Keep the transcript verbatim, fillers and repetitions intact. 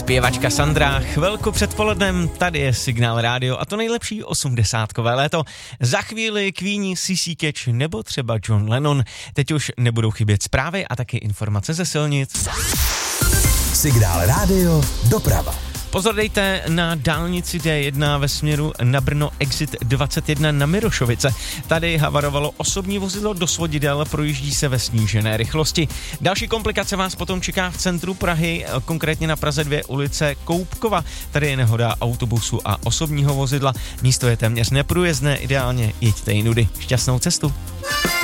Zpěvačka Sandra, chvilku před polednem, tady je Signál Rádio a to nejlepší osmdesátkové léto. Za chvíli Queeni, C C Catch nebo třeba John Lennon. Teď už nebudou chybět zprávy a taky informace ze silnic. Signál Rádio, doprava. Pozor dejte na dálnici D jedna ve směru na Brno exit dvacet jedna na Mirošovice. Tady havarovalo osobní vozidlo do svodidel, projíždí se ve snížené rychlosti. Další komplikace vás potom čeká v centru Prahy, konkrétně na Praze dva ulice Koupkova. Tady je nehoda autobusu a osobního vozidla. Místo je téměř neprůjezdné, ideálně jeďte jinudy. Šťastnou cestu.